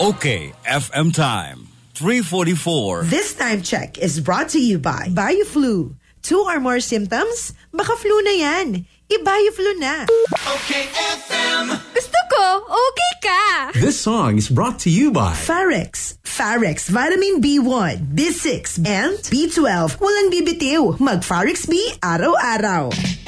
Okay, FM time. 3:44. This time check is brought to you by BioFlu. 2 or more symptoms? Baka flu na yan. I-BioFlu na. Okay, FM. Gusto ko, okay ka. This song is brought to you by Farex. Farex Vitamin B1, B6, and B12. Walang bibitiw. Mag Farex B araw-araw.